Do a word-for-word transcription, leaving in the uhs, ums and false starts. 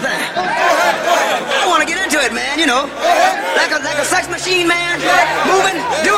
thing. I want to get into it, man, you know. Like a, like a sex machine, man. Moving, doing